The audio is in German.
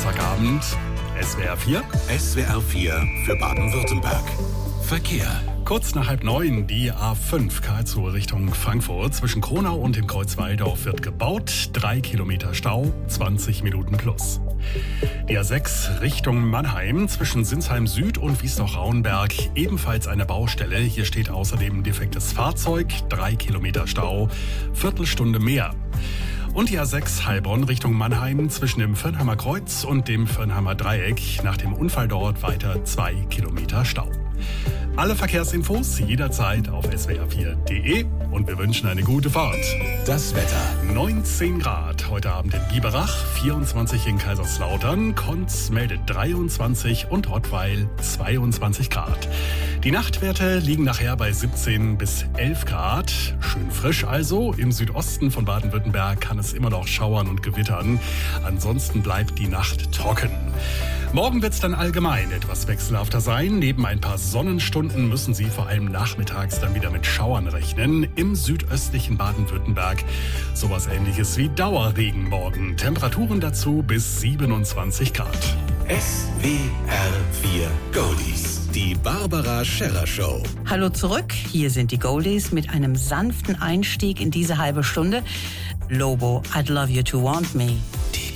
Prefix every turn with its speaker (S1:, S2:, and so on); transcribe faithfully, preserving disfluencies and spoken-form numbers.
S1: Donnerstagabend. S W R vier.
S2: S W R vier für Baden-Württemberg. Verkehr.
S1: Kurz nach halb neun, die A fünf Karlsruhe Richtung Frankfurt. Zwischen Kronau und dem Kreuz Walldorf wird gebaut. Drei Kilometer Stau, zwanzig Minuten plus. Die A sechs Richtung Mannheim. Zwischen Sinsheim Süd und Wiesloch-Rauenberg ebenfalls eine Baustelle. Hier steht außerdem defektes Fahrzeug. Drei Kilometer Stau, Viertelstunde mehr. Und die A sechs Heilbronn Richtung Mannheim zwischen dem Firnheimer Kreuz und dem Firnheimer Dreieck. Nach dem Unfall dort weiter zwei Kilometer Stau. Alle Verkehrsinfos jederzeit auf s w r vier punkt d e und wir wünschen eine gute Fahrt.
S2: Das Wetter.
S1: neunzehn Grad heute Abend in Biberach, vierundzwanzig in Kaiserslautern, Konz meldet dreiundzwanzig und Rottweil zweiundzwanzig Grad. Die Nachtwerte liegen nachher bei siebzehn bis elf Grad. Schön frisch also. Im Südosten von Baden-Württemberg kann es immer noch schauern und gewittern. Ansonsten bleibt die Nacht trocken. Morgen wird es dann allgemein etwas wechselhafter sein. Neben ein paar Sonnenstunden müssen Sie vor allem nachmittags dann wieder mit Schauern rechnen. Im südöstlichen Baden-Württemberg sowas Ähnliches wie Dauerregen morgen. Temperaturen dazu bis siebenundzwanzig Grad.
S2: S W R vier Goldies. Die Barbara Scherrer Show.
S3: Hallo zurück, hier sind die Goldies mit einem sanften Einstieg in diese halbe Stunde. Lobo, I'd Love You to Want Me.